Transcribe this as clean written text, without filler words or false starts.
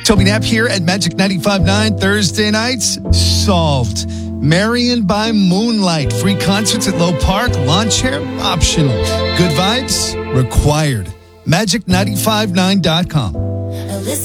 Toby Knapp here at Magic 95.9 Thursday nights. Solved. Marion by Moonlight. Free concerts at Low Park. Lawn chair optional. Good vibes required. Magic959.com.